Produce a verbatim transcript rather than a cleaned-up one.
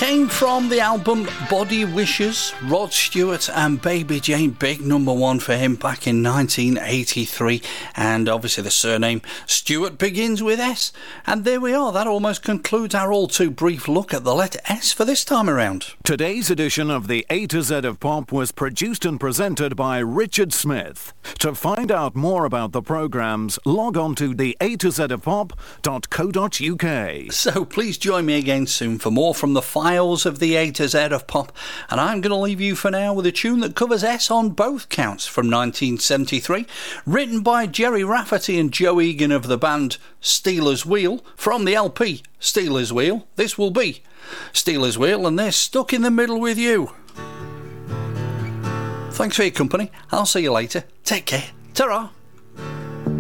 came from the album Body Wishes. Rod Stewart and Baby Jane, big number one for him back in nineteen eighty-three, and obviously the surname Stewart begins with S. And there we are, that almost concludes our all too brief look at the letter S for this time around. Today's edition of the A to Z of Pop was produced and presented by Richard Smith. To find out more about the programmes, log on to the A to Z of pop dot co dot uk. So please join me again soon for more from the files of the A to Z of Pop, and I'm going to leave you for now with a tune that covers S on both counts from nineteen seventy-three, written by Jerry Rafferty and Joe Egan of the band Stealers Wheel, from the L P Stealers Wheel. This will be Stealers Wheel, and they're stuck in the middle with you. Thanks for your company. I'll see you later. Take care. Ta-ra.